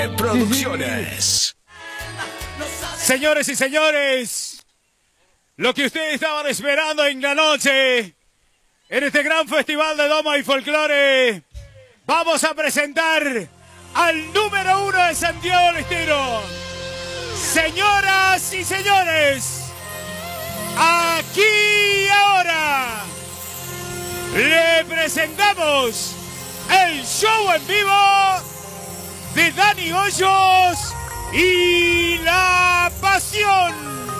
Producciones. Señores y señores, lo que ustedes estaban esperando en la noche, en este gran festival de Doma y Folclore, vamos a presentar al número 1 de Santiago del Estero. Señoras y señores, aquí y ahora, le presentamos el show en vivo de Dani Hoyos y La Pasión.